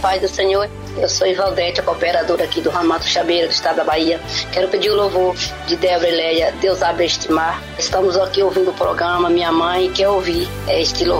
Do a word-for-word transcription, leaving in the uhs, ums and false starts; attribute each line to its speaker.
Speaker 1: paz do Senhor. Eu sou Ivaldete, a cooperadora aqui do Ramato Chabeira, do estado da Bahia. Quero pedir o louvor de Débora e Lélia, Deus abre este mar. Estamos aqui ouvindo o programa, minha mãe quer ouvir este louvor.